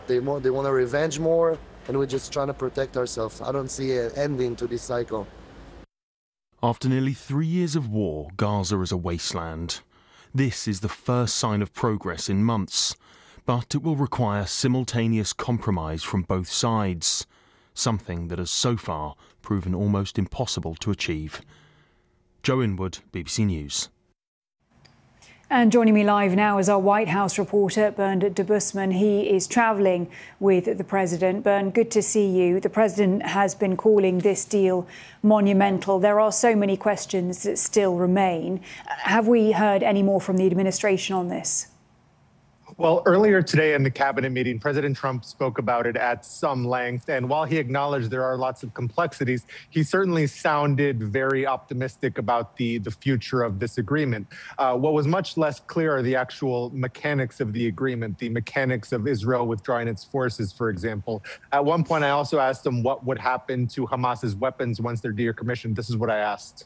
They want to revenge more, and we're just trying to protect ourselves. I don't see an ending to this cycle. After nearly 3 years of war, Gaza is a wasteland. This is the first sign of progress in months, but it will require simultaneous compromise from both sides, something that has so far proven almost impossible to achieve. Joe Inwood, BBC News. And joining me live now is our White House reporter, Bernd Debusmann. He is travelling with the President. Bernd, good to see you. The President has been calling this deal monumental. There are so many questions that still remain. Have we heard any more from the administration on this? Well, earlier today in the cabinet meeting, President Trump spoke about it at some length. And while he acknowledged there are lots of complexities, he certainly sounded very optimistic about the future of this agreement. What was much less clear are the actual mechanics of the agreement, the mechanics of Israel withdrawing its forces, for example. At one point, I also asked him what would happen to Hamas's weapons once they're decommissioned. This is what I asked.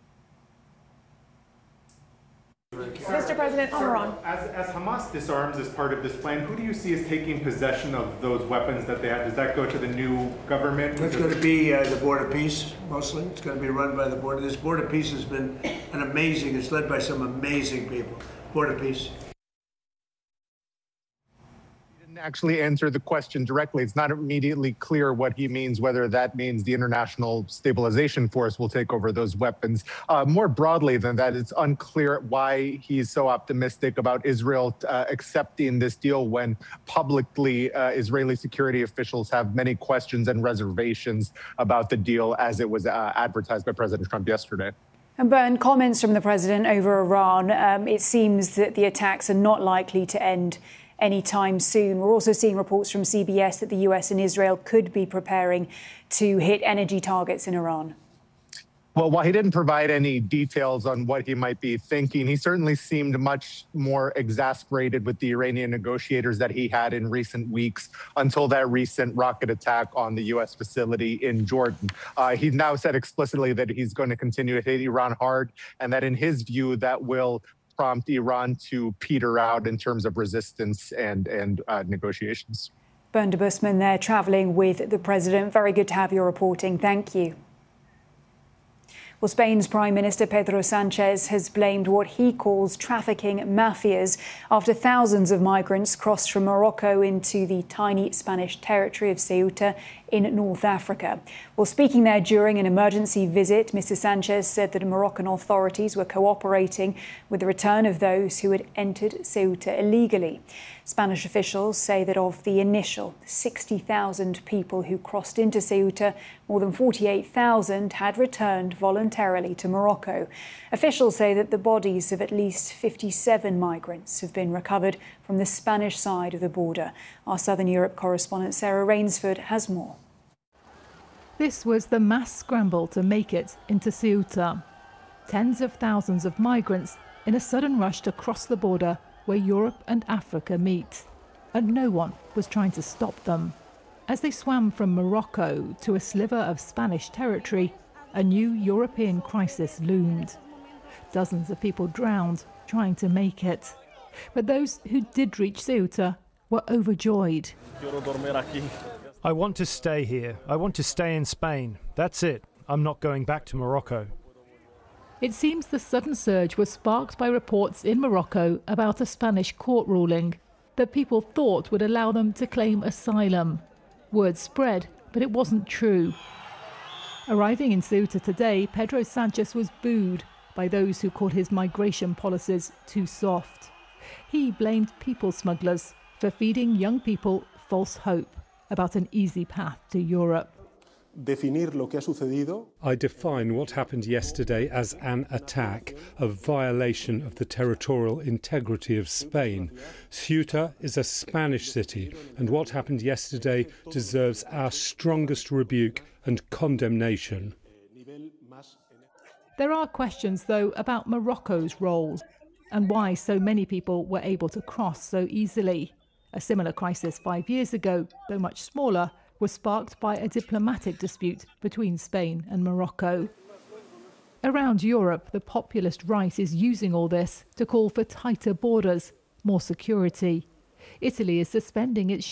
Mr. President, Iran. As Hamas disarms as part of this plan, who do you see as taking possession of those weapons that they have? Does that go to the new government? It's going to be the Board of Peace, mostly. It's going to be run by the Board. This Board of Peace has been it's led by some amazing people. Board of Peace. Actually answer the question directly. It's not immediately clear what he means, whether that means the International Stabilization Force will take over those weapons. More broadly than that, it's unclear why he's so optimistic about Israel accepting this deal when publicly Israeli security officials have many questions and reservations about the deal as it was advertised by President Trump yesterday. And Bernd, comments from the President over Iran. It seems that the attacks are not likely to end anytime soon. We're also seeing reports from CBS that the US and Israel could be preparing to hit energy targets in Iran. Well, while he didn't provide any details on what he might be thinking, he certainly seemed much more exasperated with the Iranian negotiators that he had in recent weeks until that recent rocket attack on the U.S. facility in Jordan. He's now said explicitly that he's going to continue to hit Iran hard, and that in his view, that will prompt Iran to peter out in terms of resistance and negotiations. Bernd Debusmann there, travelling with the President. Very good to have your reporting. Thank you. Well, Spain's Prime Minister Pedro Sanchez has blamed what he calls trafficking mafias after thousands of migrants crossed from Morocco into the tiny Spanish territory of Ceuta in North Africa. Well, speaking there during an emergency visit, Mr. Sanchez said that Moroccan authorities were cooperating with the return of those who had entered Ceuta illegally. Spanish officials say that of the initial 60,000 people who crossed into Ceuta, more than 48,000 had returned voluntarily to Morocco. Officials say that the bodies of at least 57 migrants have been recovered from the Spanish side of the border. Our Southern Europe correspondent Sarah Rainsford has more. This was the mass scramble to make it into Ceuta. Tens of thousands of migrants in a sudden rush to cross the border where Europe and Africa meet. And no one was trying to stop them. As they swam from Morocco to a sliver of Spanish territory, a new European crisis loomed. Dozens of people drowned trying to make it. But those who did reach Ceuta were overjoyed. I want to stay here. I want to stay in Spain. That's it. I'm not going back to Morocco. It seems the sudden surge was sparked by reports in Morocco about a Spanish court ruling that people thought would allow them to claim asylum. Word spread, but it wasn't true. Arriving in Ceuta today, Pedro Sanchez was booed by those who called his migration policies too soft. He blamed people smugglers for feeding young people false hope about an easy path to Europe. I define what happened yesterday as an attack, a violation of the territorial integrity of Spain. Ceuta is a Spanish city, and what happened yesterday deserves our strongest rebuke and condemnation. There are questions, though, about Morocco's role and why so many people were able to cross so easily. A similar crisis 5 years ago, though much smaller, was sparked by a diplomatic dispute between Spain and Morocco. Around Europe, the populist right is using all this to call for tighter borders, more security. Italy is suspending its